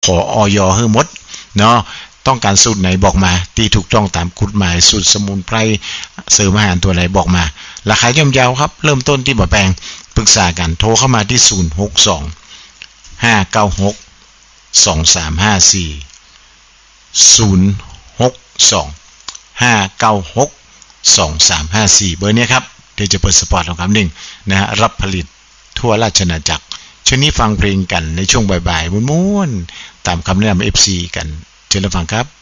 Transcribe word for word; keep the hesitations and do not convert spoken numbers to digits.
ออยให้หมดเนาะต้องการสูตรไหนบอกมาที่ถูกต้องตามกฎหมายสูตรสมุนไพรเสริมอาหารตัวไหนบอกมาราคาย่อมเยาครับเริ่มต้นที่บ่แพงปรึกษากันโทรเข้ามาที่ศูนย์ หก สอง ห้า เก้า หก สอง สาม ห้า สี่ ศูนย์ หก สอง ห้า เก้า หก สอง สาม ห้า สี่เบอร์นี้ครับเดี๋ยวจะเปิดสปอร์ตของคำหนึ่งนะฮะรับผลิตทั่วราชอาณาจักรช่วงนี้ฟังเพลงกันในช่วงบ่ายๆม่วนๆตามคำแนะนำ เอฟ ซี กันเชิญรับฟังครับ